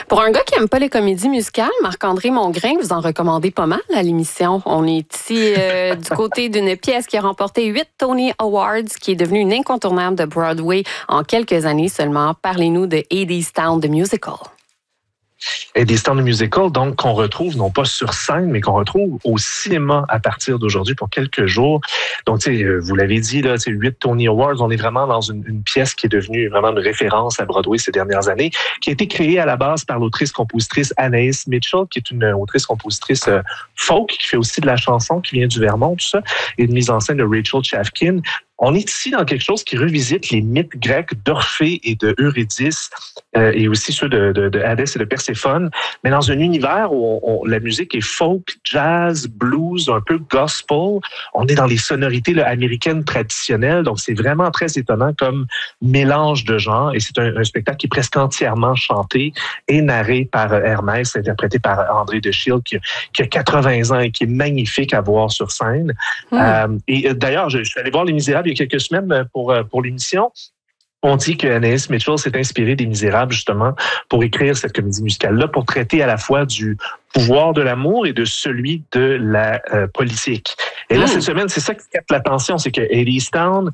Pour un gars qui aime pas les comédies musicales, Marc-André Mongrain, vous en recommandez pas mal à l'émission. On est ici du côté d'une pièce qui a remporté 8 Tony Awards, qui est devenue une incontournable de Broadway en quelques années seulement. Parlez-nous de Hadestown, The Musical. Hadestown, The Musical, donc, qu'on retrouve non pas sur scène, mais qu'on retrouve au cinéma à partir d'aujourd'hui pour quelques jours. Donc, vous l'avez dit, là, 8 Tony Awards, on est vraiment dans une pièce qui est devenue vraiment une référence à Broadway ces dernières années, qui a été créée à la base par l'autrice-compositrice Anaïs Mitchell, qui est une autrice-compositrice folk, qui fait aussi de la chanson, qui vient du Vermont, tout ça, et une mise en scène de Rachel Chavkin. On est ici dans quelque chose qui revisite les mythes grecs d'Orphée et de Eurydice, et aussi ceux de Hadès et de Perséphone, mais dans un univers où la musique est folk, jazz, blues, un peu gospel. On est dans les sonorités là, américaines traditionnelles, donc c'est vraiment très étonnant comme mélange de genres, et c'est un spectacle qui est presque entièrement chanté et narré par Hermès, interprété par André de Shield, qui a 80 ans et qui est magnifique à voir sur scène. Et d'ailleurs, je suis allé voir Les Misérables il y a quelques semaines pour l'émission. On dit que Anaïs Mitchell s'est inspirée des Misérables justement pour écrire cette comédie musicale-là, pour traiter à la fois du pouvoir de l'amour et de celui de la politique. Et là, cette semaine, c'est ça qui capte l'attention, c'est que Hadestown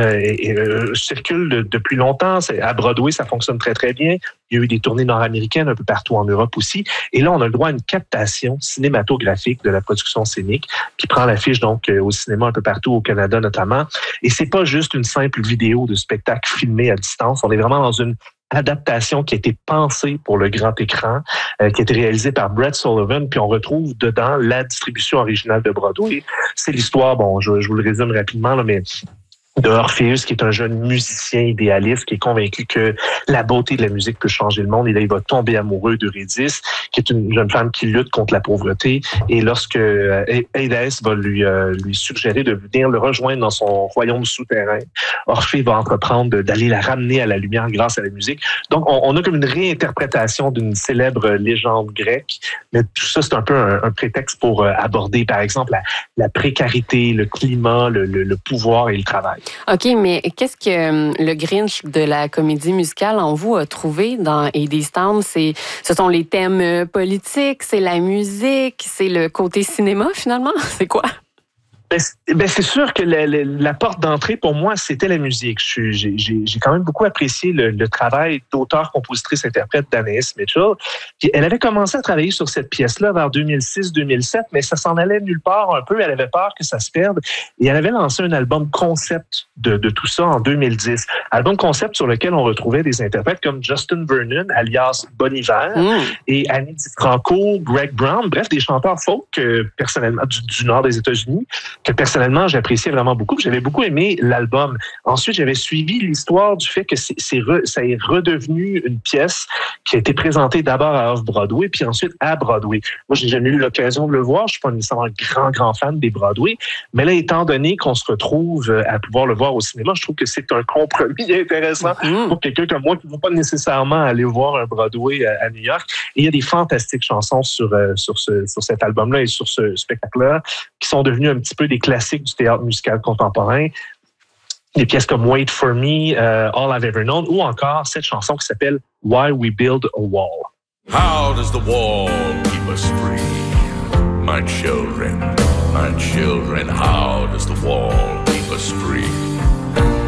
circule depuis longtemps. À Broadway, ça fonctionne très, très bien. Il y a eu des tournées nord-américaines un peu partout en Europe aussi. Et là, on a le droit à une captation cinématographique de la production scénique qui prend l'affiche donc au cinéma un peu partout au Canada notamment. Et c'est pas juste une simple vidéo de spectacle filmé à distance. On est vraiment dans une adaptation qui a été pensée pour le grand écran, qui a été réalisée par Brett Sullivan, puis on retrouve dedans la distribution originale de Broadway. C'est l'histoire, bon, je vous le résume rapidement, là, mais de Orpheus, qui est un jeune musicien idéaliste, qui est convaincu que la beauté de la musique peut changer le monde. Et là, il va tomber amoureux d'Eurydice, qui est une jeune femme qui lutte contre la pauvreté. Et lorsque Hadès va lui suggérer de venir le rejoindre dans son royaume souterrain, Orphée va entreprendre d'aller la ramener à la lumière grâce à la musique. Donc, on a comme une réinterprétation d'une célèbre légende grecque. Mais tout ça, c'est un peu un prétexte pour aborder, par exemple, la précarité, le climat, le pouvoir et le travail. OK, mais qu'est-ce que le Grinch de la comédie musicale en vous a trouvé dans Hadestown? Ce sont les thèmes politiques, c'est la musique, c'est le côté cinéma finalement? C'est quoi? Ben c'est sûr que la porte d'entrée pour moi, c'était la musique. J'ai quand même beaucoup apprécié le travail d'auteur, compositrice, interprète d'Anaïs Mitchell. Puis elle avait commencé à travailler sur cette pièce-là vers 2006-2007, mais ça s'en allait nulle part un peu. Elle avait peur que ça se perde. Et elle avait lancé un album concept de tout ça en 2010. Album concept sur lequel on retrouvait des interprètes comme Justin Vernon, alias Bon Iver, et Annie DiFranco, Greg Brown, bref, des chanteurs folk personnellement du nord des États-Unis, que personnellement, j'appréciais vraiment beaucoup. J'avais beaucoup aimé l'album. Ensuite, j'avais suivi l'histoire du fait que ça est redevenu une pièce qui a été présentée d'abord à Off-Broadway, puis ensuite à Broadway. Moi, j'ai jamais eu l'occasion de le voir. Je suis pas nécessairement un grand fan des Broadway. Mais là, étant donné qu'on se retrouve à pouvoir le voir au cinéma, je trouve que c'est un compromis intéressant pour quelqu'un comme moi qui ne va pas nécessairement aller voir un Broadway à New York. Et il y a des fantastiques chansons sur cet album-là et sur ce spectacle-là qui sont devenus un petit peu des classiques du théâtre musical contemporain. Des pièces comme Wait for Me, All I've Ever Known, ou encore cette chanson qui s'appelle Why We Build a Wall. How does the wall keep us free? My children, how does the wall keep us free?